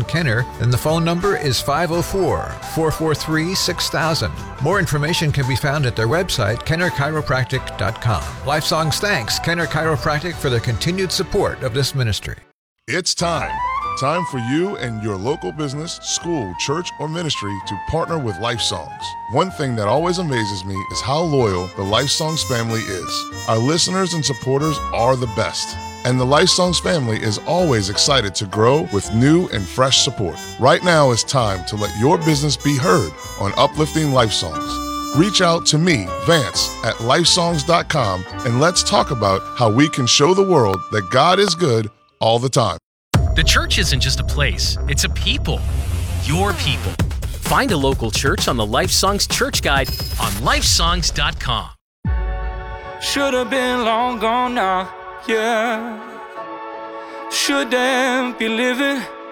in Kenner, then the phone number is 504-443-6000. More information can be found at their website, kennerchiropractic.com. LifeSong's thanks Kenner Chiropractic for their continued support of this ministry. It's time. Time for you and your local business, school, church, or ministry to partner with LifeSongs. One thing that always amazes me is how loyal the LifeSongs family is. Our listeners and supporters are the best. And the LifeSongs family is always excited to grow with new and fresh support. Right now is time to let your business be heard on Uplifting LifeSongs. Reach out to me, Vance, at lifesongs.com, and let's talk about how we can show the world that God is good all the time. The church isn't just a place, it's a people. Your people. Find a local church on the LifeSongs Church Guide on lifesongs.com. Should have been long gone now, yeah. Shouldn't be living